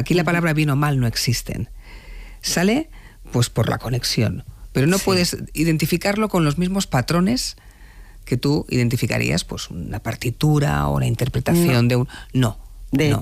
Aquí la palabra bien o mal no existen. Sale pues por la conexión, pero no puedes identificarlo con los mismos patrones que tú identificarías pues una partitura o la interpretación de un... No.